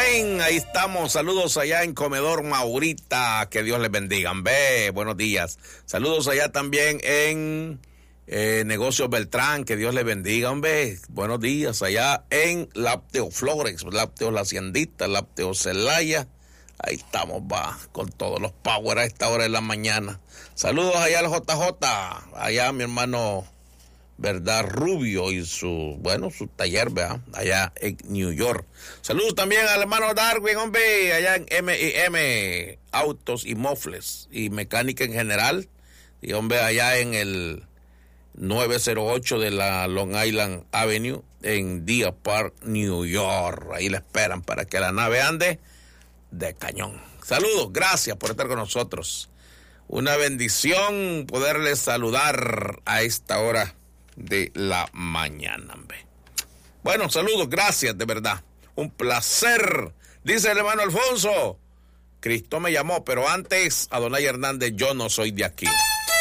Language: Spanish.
Amén. Ahí estamos. Saludos allá en Comedor Maurita. Que Dios les bendiga. Ve, buenos días. Saludos allá también en Negocios Beltrán. Que Dios les bendiga. Hombre, buenos días. Allá en Lácteo Flores, Lácteo La Haciendita, Lácteo Celaya. Ahí estamos, va, con todos los power a esta hora de la mañana. Saludos allá al JJ. Allá mi hermano, ¿verdad? Rubio y su taller, ¿verdad? Allá en New York. Saludos también al hermano Darwin, hombre, allá en M&M, Autos y Mofles y Mecánica en general. Y hombre, allá en el 908 de la Long Island Avenue, en Deer Park, New York. Ahí le esperan para que la nave ande de cañón. Saludos, gracias por estar con nosotros. Una bendición poderles saludar a esta hora de la mañana. Bueno, saludos, gracias, de verdad. Un placer. Dice el hermano Alfonso, Cristo me llamó, pero antes, Adonai Hernández, yo no soy de aquí.